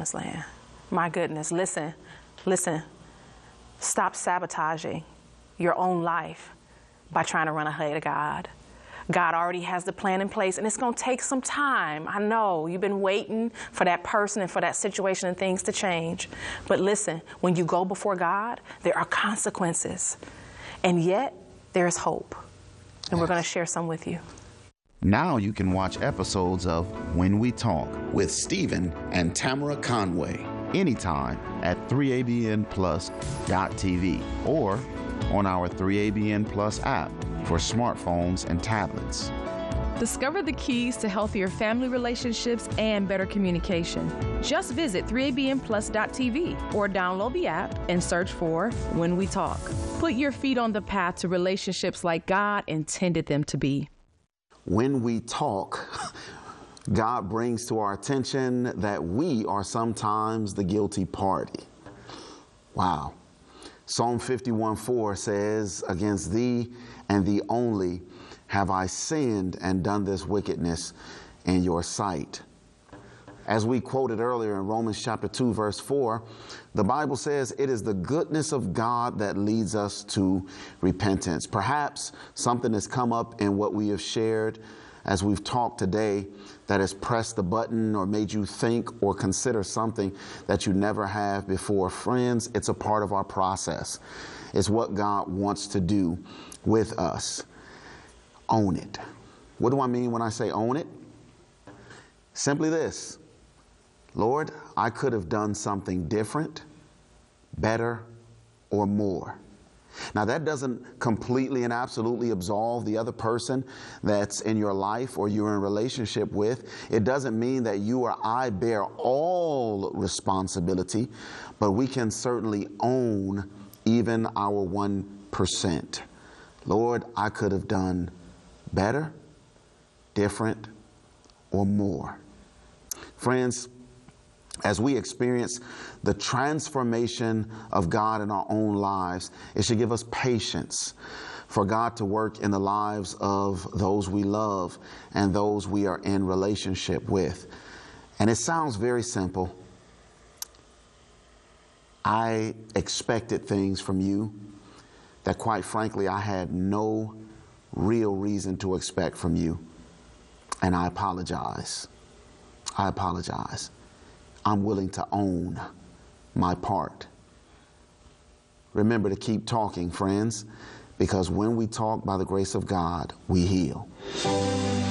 promised land. My goodness, listen. Stop sabotaging your own life by trying to run ahead of God. God already has the plan in place, and it's going to take some time. I know you've been waiting for that person and for that situation and things to change. But listen, when you go before God, there are consequences. And yet, there's hope. And we're going to share some with you. Now you can watch episodes of When We Talk with Stephen and Tamara Conway anytime at 3abnplus.tv or on our 3ABN Plus app for smartphones and tablets. Discover the keys to healthier family relationships and better communication. Just visit 3abnplus.tv or download the app and search for When We Talk. Put your feet on the path to relationships like God intended them to be. When we talk, God brings to our attention that we are sometimes the guilty party. Wow. Psalm 51:4 says, "Against thee and thee only have I sinned and done this wickedness in your sight." As we quoted earlier in Romans chapter 2, verse 4, the Bible says it is the goodness of God that leads us to repentance. Perhaps something has come up in what we have shared as we've talked today that has pressed the button or made you think or consider something that you never have before. Friends, it's a part of our process. It's what God wants to do with us. Own it. What do I mean when I say own it? Simply this: Lord, I could have done something different, better, or more. Now, that doesn't completely and absolutely absolve the other person that's in your life or you're in a relationship with. It doesn't mean that you or I bear all responsibility, but we can certainly own even our 1%. Lord, I could have done better, different, or more. Friends, as we experience the transformation of God in our own lives, it should give us patience for God to work in the lives of those we love and those we are in relationship with. And it sounds very simple. I expected things from you that, quite frankly, I had no real reason to expect from you. And I apologize. I apologize. I'm willing to own my part. Remember to keep talking, friends, because when we talk by the grace of God, we heal.